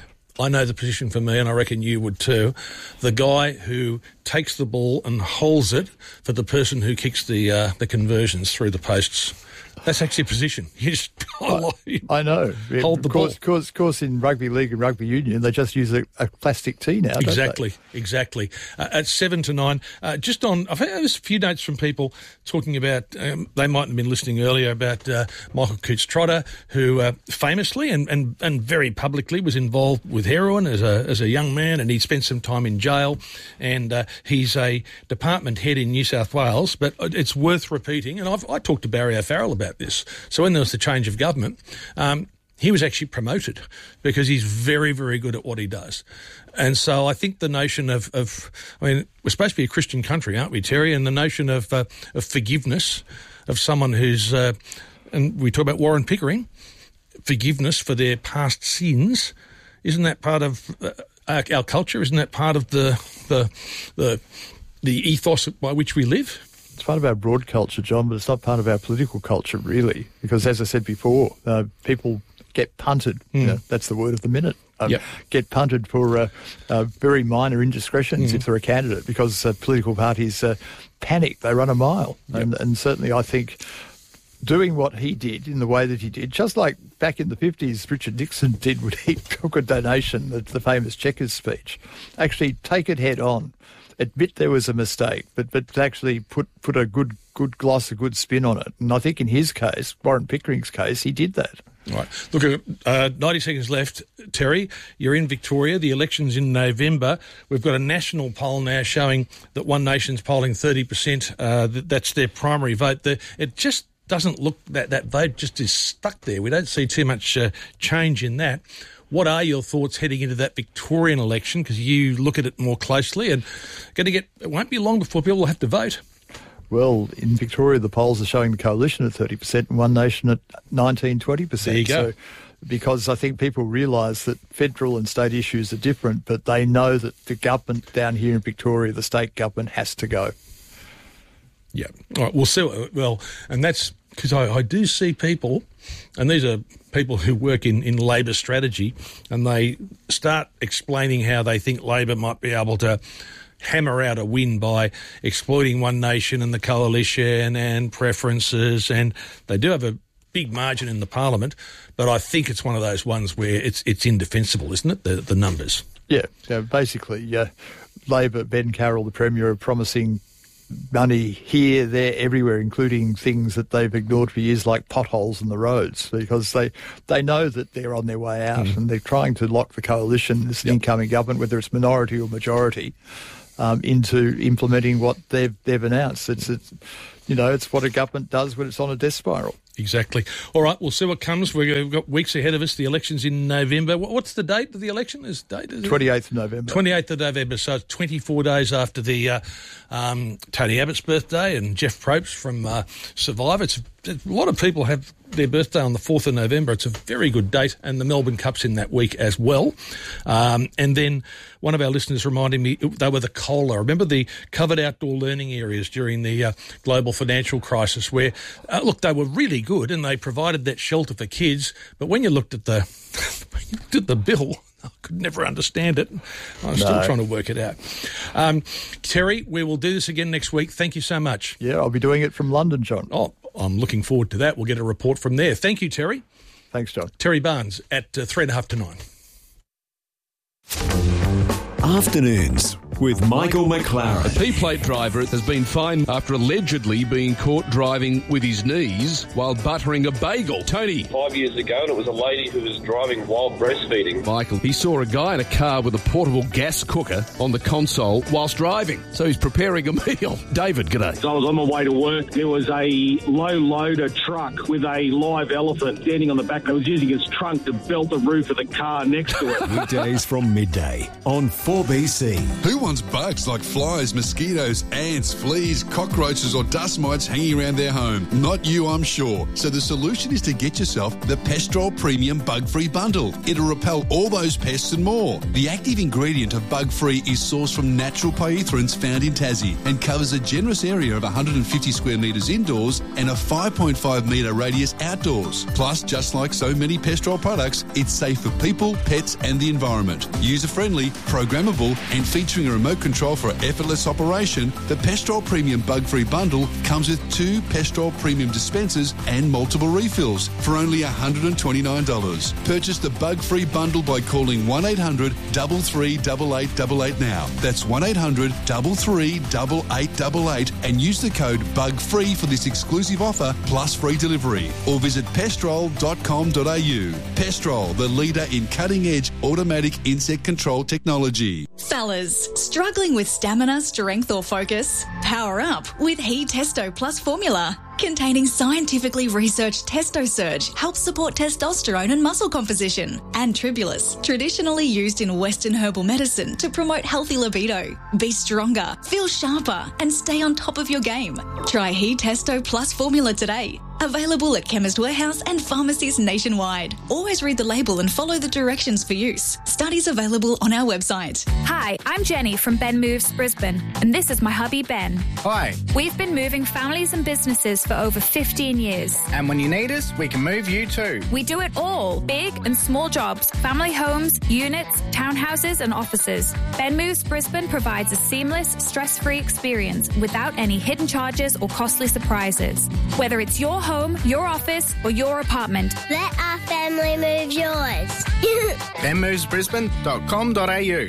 I know the position for me, and I reckon you would too. The guy who takes the ball and holds it for the person who kicks the uh, the conversions through the posts. That's actually a position. You just I, I know. Hold the course, ball. Course, course, in rugby league and rugby union, they just use a, a plastic tee now. Exactly, don't they? exactly. Uh, at seven to nine, uh, just on. I've had a few notes from people talking about. Um, they might have been listening earlier about uh, Michael Coates-Trotter, who uh, famously and, and, and very publicly was involved with heroin as a as a young man, and he spent some time in jail. And uh, he's a department head in New South Wales. But it's worth repeating. And I've I talked to Barry O'Farrell about this. So when there was the change of government, um, he was actually promoted because he's very, very good at what he does. And so I think the notion of, of I mean, we're supposed to be a Christian country, aren't we, Terry? And the notion of, uh, of forgiveness of someone who's, uh, and we talk about Warren Pickering, forgiveness for their past sins, isn't that part of uh, our, our culture? Isn't that part of the the the, the ethos by which we live? It's part of our broad culture, John, but it's not part of our political culture, really. Because, as I said before, uh, people get punted. Mm. You know, that's the word of the minute. Um, yep. Get punted for uh, uh, very minor indiscretions mm. if they're a candidate, because uh, political parties uh, panic. They run a mile. Yep. And, and certainly I think doing what he did in the way that he did, just like back in the fifties, Richard Nixon did when he took a donation, the, the famous Chequers speech, actually take it head on. Admit there was a mistake, but but actually put, put a good good gloss, a good spin on it. And I think in his case, Warren Pickering's case, he did that. Right. Look, uh, ninety seconds left. Terry, you're in Victoria. The election's in November. We've got a national poll now showing that One Nation's polling thirty percent. Uh, that, that's their primary vote. The, it just doesn't look that that vote just is stuck there. We don't see too much uh, change in that. What are your thoughts heading into that Victorian election? Because you look at it more closely, and going to get it won't be long before people will have to vote. Well, in Victoria, the polls are showing the Coalition at thirty percent and One Nation at nineteen, twenty percent. There you go. So, because I think people realise that federal and state issues are different, but they know that the government down here in Victoria, the state government, has to go. Yeah. All right. We'll see. Well, and that's because I, I do see people, and these are people who work in, in Labor strategy, and they start explaining how they think Labor might be able to hammer out a win by exploiting One Nation and the coalition and preferences, and they do have a big margin in the parliament, but I think it's one of those ones where it's it's indefensible, isn't it, the, the numbers? Yeah, yeah basically, uh, Labor, Ben Carroll, the Premier, are promising money here, there, everywhere, including things that they've ignored for years like potholes in the roads, because they, they know that they're on their way out mm. and they're trying to lock the coalition, this yep. incoming government, whether it's minority or majority, um, into implementing what they've they've announced. It's, it's you know, it's what a government does when it's on a death spiral. Exactly. All right, we'll see what comes. We've got weeks ahead of us. The election's in November. What's the date of the election? Is date is twenty-eighth of November. twenty-eighth of November. So it's twenty-four days after the uh, um, Tony Abbott's birthday and Jeff Probst from uh, Survivor. It's, a lot of people have their birthday on the fourth of November. It's a very good date, and the Melbourne Cup's in that week as well. Um, and then one of our listeners reminded me they were the COLA. Remember the covered outdoor learning areas during the uh, global financial crisis where, uh, look, they were really good and they provided that shelter for kids, but when you looked at the when you looked at the bill, I could never understand it. I'm no. still trying to work it out. Um, Terry, we will do this again next week. Thank you so much. Yeah, I'll be doing it from London, John. Oh, I'm looking forward to that. We'll get a report from there. Thank you, Terry. Thanks, John. Terry Barnes at uh, three and a half to nine. Afternoons with Michael McLaren. A P-plate driver has been fined after allegedly being caught driving with his knees while buttering a bagel. Tony. Five years ago, and it was a lady who was driving while breastfeeding. Michael, he saw a guy in a car with a portable gas cooker on the console whilst driving, so he's preparing a meal. David, g'day. So I was on my way to work. There was a low-loader truck with a live elephant standing on the back. I was using his trunk to belt the roof of the car next to it. Weekdays from midday on four B C. Who wants bugs like flies, mosquitoes, ants, fleas, cockroaches or dust mites hanging around their home? Not you, I'm sure. So the solution is to get yourself the Pestrol Premium Bug-Free Bundle. It'll repel all those pests and more. The active ingredient of Bug-Free is sourced from natural pyrethroids found in Tassie and covers a generous area of one hundred fifty square metres indoors and a five point five metre radius outdoors. Plus, just like so many Pestrol products, it's safe for people, pets and the environment. User-friendly, programmable and featuring a remote control for effortless operation, the Pestrol Premium Bug-Free Bundle comes with two Pestrol Premium dispensers and multiple refills for only one hundred twenty-nine dollars. Purchase the Bug-Free Bundle by calling one eight hundred, three three eight eight eight eight now. That's one eight hundred, three three eight eight eight eight and use the code BUGFREE for this exclusive offer plus free delivery. Or visit pestrol dot com dot a u. Pestrol, the leader in cutting-edge automatic insect control technology. Fellas, struggling with stamina, strength or focus? Power up with He Testo Plus formula. Containing scientifically researched Testo Surge helps support testosterone and muscle composition. And Tribulus, traditionally used in Western herbal medicine to promote healthy libido. Be stronger, feel sharper, and stay on top of your game. Try He Testo Plus formula today. Available at Chemist Warehouse and pharmacies nationwide. Always read the label and follow the directions for use. Studies available on our website. Hi, I'm Jenny from Ben Moves Brisbane, and this is my hubby Ben. Hi. We've been moving families and businesses for over fifteen years. And when you need us, we can move you too. We do it all. Big and small jobs, family homes, units, townhouses and offices. Ben Moves Brisbane provides a seamless, stress-free experience without any hidden charges or costly surprises. Whether it's your home, your office or your apartment. Let our family move yours. ben moves brisbane dot com dot a u.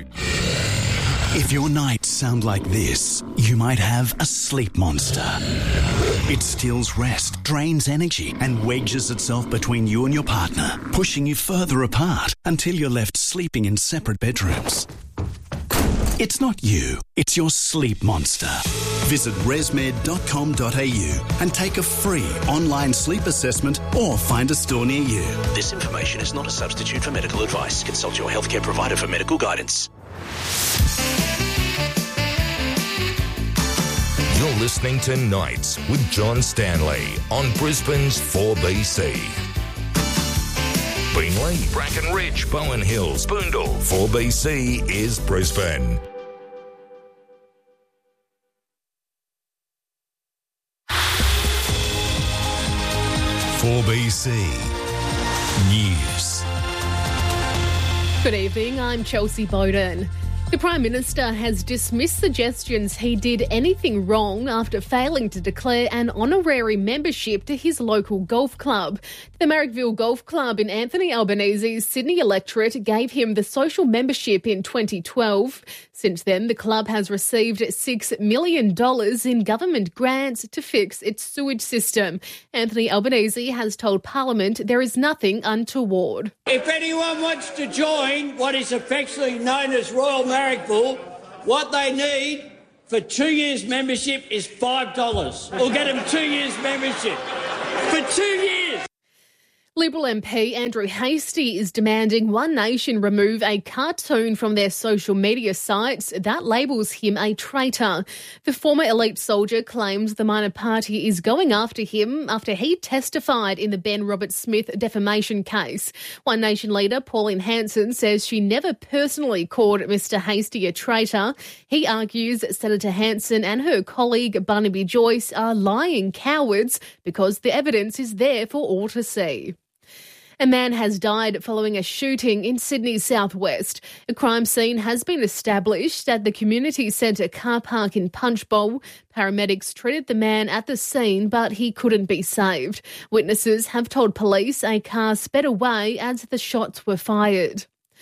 If your nights sound like this, you might have a sleep monster. It steals rest, drains energy, and wedges itself between you and your partner, pushing you further apart until you're left sleeping in separate bedrooms. It's not you, it's your sleep monster. Visit resmed dot com dot a u and take a free online sleep assessment or find a store near you. This information is not a substitute for medical advice. Consult your healthcare provider for medical guidance. You're listening to Nights with John Stanley on Brisbane's four B C. Beenleigh, Bracken Ridge, Bowen Hills, Boondall. four B C is Brisbane. B C News. Good evening, I'm Chelsea Bowden. The Prime Minister has dismissed suggestions he did anything wrong after failing to declare an honorary membership to his local golf club. The Marrickville Golf Club in Anthony Albanese's Sydney electorate gave him the social membership in twenty twelve. Since then, the club has received six million dollars in government grants to fix its sewage system. Anthony Albanese has told Parliament there is nothing untoward. If anyone wants to join what is affectionately known as Royal Marrickville, what they need for two years membership is five dollars. We'll get them two years membership. For two years! Liberal M P Andrew Hastie is demanding One Nation remove a cartoon from their social media sites that labels him a traitor. The former elite soldier claims the minor party is going after him after he testified in the Ben Roberts-Smith defamation case. One Nation leader Pauline Hanson says she never personally called Mister Hastie a traitor. He argues Senator Hanson and her colleague Barnaby Joyce are lying cowards because the evidence is there for all to see. A man has died following a shooting in Sydney's southwest. A crime scene has been established at the community centre car park in Punchbowl. Paramedics treated the man at the scene, but he couldn't be saved. Witnesses have told police a car sped away as the shots were fired.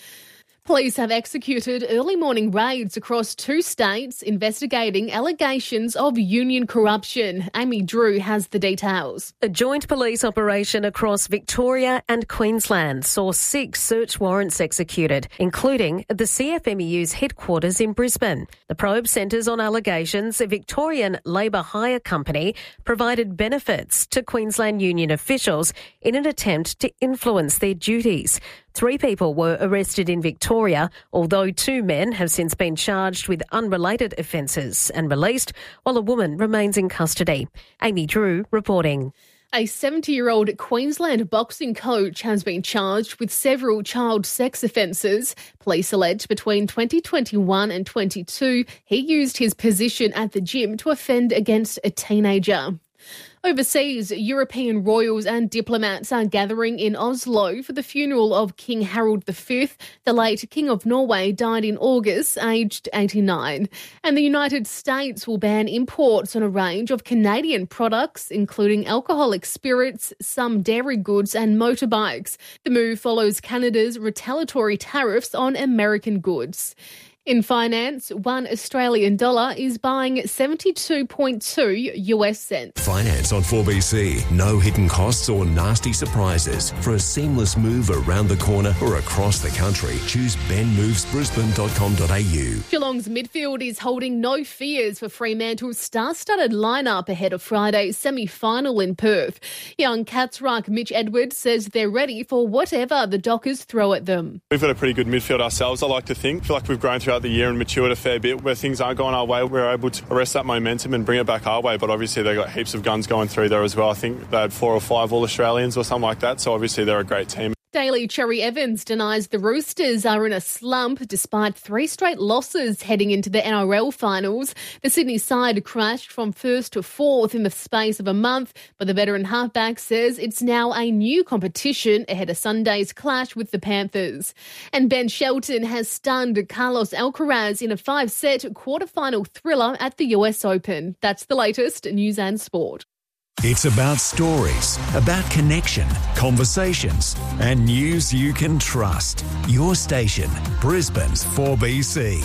Police have executed early morning raids across two states investigating allegations of union corruption. Amy Drew has the details. A joint police operation across Victoria and Queensland saw six search warrants executed, including at the C F M E U's headquarters in Brisbane. The probe centres on allegations a Victorian Labour hire company provided benefits to Queensland union officials in an attempt to influence their duties. Three people were arrested in Victoria, although two men have since been charged with unrelated offences and released, while a woman remains in custody. Amy Drew reporting. A seventy-year-old Queensland boxing coach has been charged with several child sex offences. Police allege between twenty twenty-one and twenty-two, he used his position at the gym to offend against a teenager. Overseas, European royals and diplomats are gathering in Oslo for the funeral of King Harald the Fifth. The late King of Norway died in August, aged eighty-nine. And the United States will ban imports on a range of Canadian products, including alcoholic spirits, some dairy goods and motorbikes. The move follows Canada's retaliatory tariffs on American goods. In finance, one Australian dollar is buying seventy-two point two U S cents. Finance on four B C. No hidden costs or nasty surprises. For a seamless move around the corner or across the country, choose ben moves brisbane dot com dot a u. Geelong's midfield is holding no fears for Fremantle's star-studded lineup ahead of Friday's semi-final in Perth. Young Cats ruck Mitch Edwards says they're ready for whatever the Dockers throw at them. We've got a pretty good midfield ourselves, I like to think. I feel like we've grown throughout the year and matured a fair bit. Where things aren't going our way, we're able to arrest that momentum and bring it back our way. But obviously they've got heaps of guns going through there as well. I think they had four or five All-Australians or something like that. So obviously they're a great team. Daly Cherry Evans denies the Roosters are in a slump despite three straight losses heading into the N R L finals. The Sydney side crashed from first to fourth in the space of a month, but the veteran halfback says it's now a new competition ahead of Sunday's clash with the Panthers. And Ben Shelton has stunned Carlos Alcaraz in a five-set quarterfinal thriller at the U S Open. That's the latest news and sport. It's about stories, about connection, conversations, and news you can trust. Your station, Brisbane's four B C.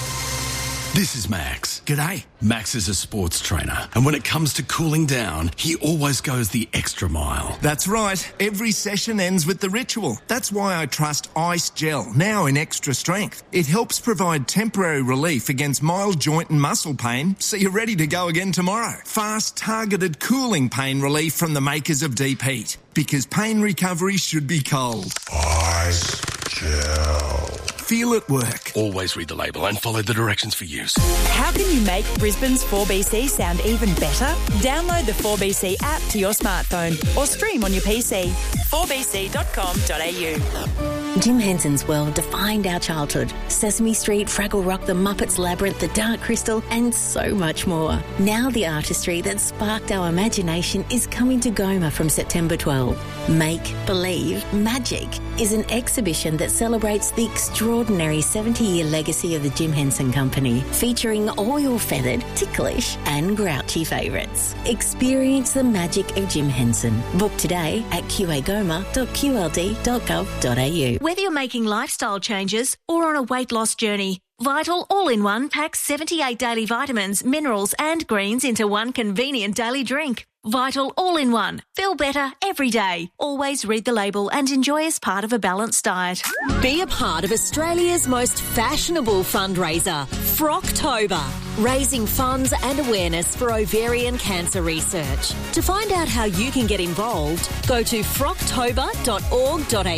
This is Max. G'day. Max is a sports trainer, and when it comes to cooling down, he always goes the extra mile. That's right. Every session ends with the ritual. That's why I trust Ice Gel, now in extra strength. It helps provide temporary relief against mild joint and muscle pain, so you're ready to go again tomorrow. Fast, targeted cooling pain relief from the makers of Deep Heat, because pain recovery should be cold. Ice Gel. Feel it work. Always read the label and follow the directions for use. How can you make Brisbane's four B C sound even better? Download the four B C app to your smartphone or stream on your P C. four b c dot com dot a u. Jim Henson's world defined our childhood. Sesame Street, Fraggle Rock, The Muppets Labyrinth, The Dark Crystal, and so much more. Now the artistry that sparked our imagination is coming to Goma from September twelfth. Make, Believe, Magic is an exhibition that celebrates the extraordinary seventy-year legacy of the Jim Henson Company, featuring all your feathered, ticklish and grouchy favourites. Experience the magic of Jim Henson. Book today at q a goma dot q l d dot gov dot a u. Whether you're making lifestyle changes or on a weight loss journey, Vital All-in-One packs seventy-eight daily vitamins, minerals and greens into one convenient daily drink. Vital All-in-One. Feel better every day. Always read the label and enjoy as part of a balanced diet. Be a part of Australia's most fashionable fundraiser, Frocktober, raising funds and awareness for ovarian cancer research. To find out how you can get involved, go to frocktober dot org dot a